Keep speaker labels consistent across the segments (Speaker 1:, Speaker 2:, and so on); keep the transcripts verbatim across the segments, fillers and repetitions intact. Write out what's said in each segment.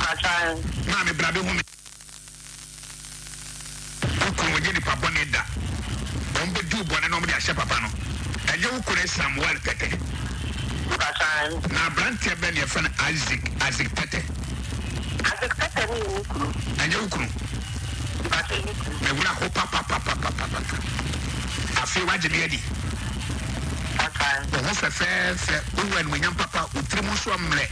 Speaker 1: Acha.
Speaker 2: Na me brabe hu me. Ko mo jeni papa ne da. On be du bone no mo dia papa no. Enye wo kure Samuel Tete.
Speaker 1: Acha.
Speaker 2: Na branch e be ne fa Isaac Isaac Tete.
Speaker 1: Isaac Tete ni ukuru.
Speaker 2: Enye wo kuru.
Speaker 1: Acha ni ukuru.
Speaker 2: Me wura ko papa papa papa. Afi waje me adi.
Speaker 1: Acha.
Speaker 2: Wo fe fe fe wo en nyam papa utrimu so mre.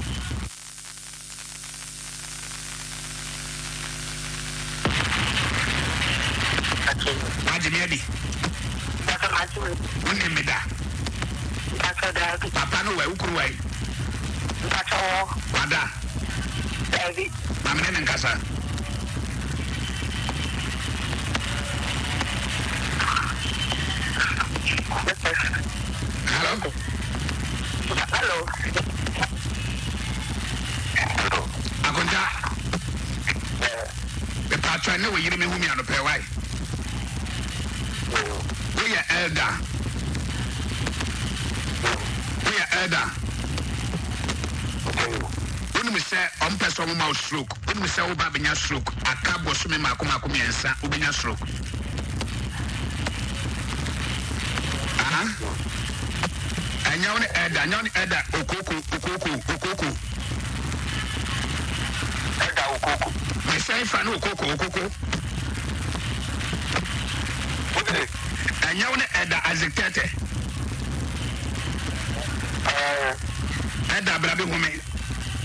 Speaker 2: Waje me adi.
Speaker 1: Acha machi.
Speaker 2: Woni me da.
Speaker 1: Acha da.
Speaker 2: Papa no wa ukuru wa.
Speaker 1: Acha wo.
Speaker 2: Wada.
Speaker 1: David.
Speaker 2: Mama ne nkasa. Hello.
Speaker 1: Hello.
Speaker 2: Akonta. The patron no we yiri me hu me anope why. We are elder. We are elder. When we say on person mo mouth stroke, when we say oba benya stroke, akabo so me mako mako miensa, obenya stroke. Aha. Anya one elder, anya one elder okoko, okoko, okoko.
Speaker 1: Elder okoko.
Speaker 2: My say fa no okoko, okoko.
Speaker 1: Okay.
Speaker 2: Anya one elder Azekete.
Speaker 1: Eh,
Speaker 2: Elder brabe hu me.